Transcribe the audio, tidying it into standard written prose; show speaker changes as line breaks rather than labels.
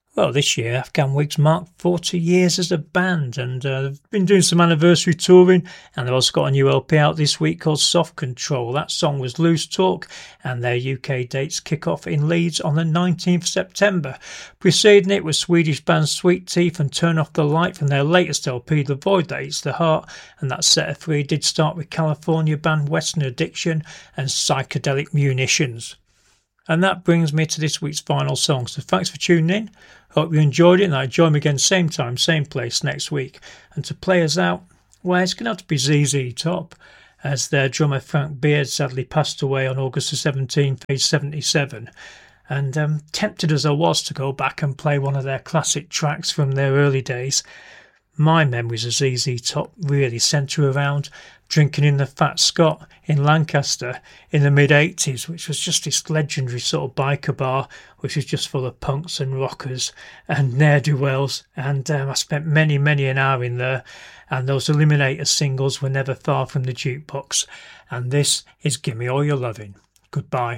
Well, this year, Afghan Wigs marked 40 years as a band, and they've been doing some anniversary touring, and they've also got a new LP out this week called Soft Control. That song was Loose Talk, and their UK dates kick off in Leeds on the 19th September. Preceding it was Swedish band Sweet Teeth and Turn Off the Light from their latest LP, The Void That Eats the Heart, and that set of three did start with California band Western Addiction and Psychedelic Munitions. And that brings me to this week's final song. So thanks for tuning in. Hope you enjoyed it, and I join me again same time, same place next week. And to play us out, well, it's going to have to be ZZ Top, as their drummer Frank Beard sadly passed away on August the 17th, age 77. And tempted as I was to go back and play one of their classic tracks from their early days, my memories of ZZ Top really centre around drinking in the Fat Scott in Lancaster in the mid-80s, which was just this legendary sort of biker bar, which was just full of punks and rockers and ne'er-do-wells. And I spent many an hour in there, and those Eliminator singles were never far from the jukebox. And this is Gimme All Your Lovin'. Goodbye.